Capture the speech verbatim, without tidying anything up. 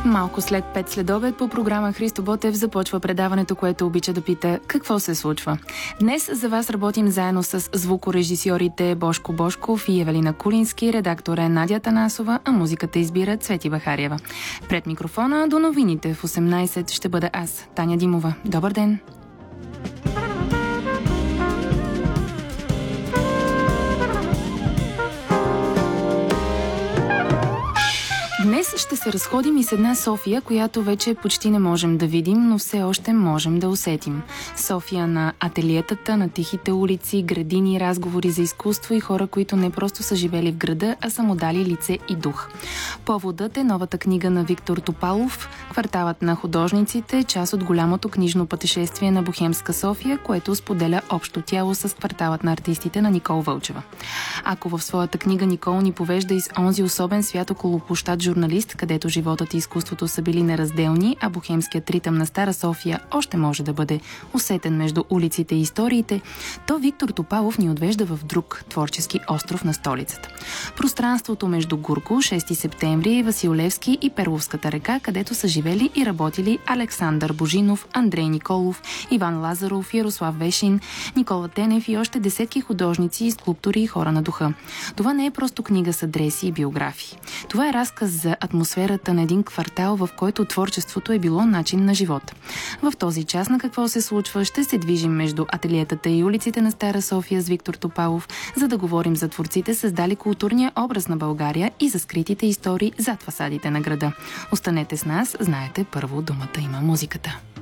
Малко след пет следобед по програма Христо Ботев започва предаването, което обича да пита какво се случва. Днес за вас работим заедно с звукорежисьорите Бошко Бошков и Евелина Кулински, редактор е Надя Танасова, а музиката избира Цвети Бахариева. Пред микрофона до новините в осемнайсет ще бъда аз, Таня Димова. Добър ден! Днес ще се разходим и с една София, която вече почти не можем да видим, но все още можем да усетим. София на ателиетата, на тихите улици, градини, разговори за изкуство и хора, които не просто са живели в града, а са му дали лице и дух. Поводът е новата книга на Виктор Топалов «Кварталът на художниците», част от голямото книжно пътешествие на бохемска София, което споделя общо тяло с кварталът на артистите на Никол Вълчева. Ако в своята книга Никол ни повежда из онзи особен свят около площад Журналист, където животът и изкуството са били неразделни, а бохемският ритъм на Стара София още може да бъде усетен между улиците и историите, то Виктор Топалов ни отвежда в друг творчески остров на столицата. Пространството между Гурко, шести септември, Васил Левски и Перловската река, където са живели и работили Александър Божинов, Андрей Николов, Иван Лазаров, Ярослав Вешин, Никола Тенев и още десетки художници, скулптори и хора на духа. Това не е просто книга с адреси и биографии. Това е разказ за атмосферата на един квартал, в който творчеството е било начин на живот. В този час на какво се случва ще се движим между ателиетата и улиците на Стара София с Виктор Топалов, за да говорим за творците, създали културния образ на България и за скритите истории зад фасадите на града. Останете с нас, знаете, първо думата има музиката.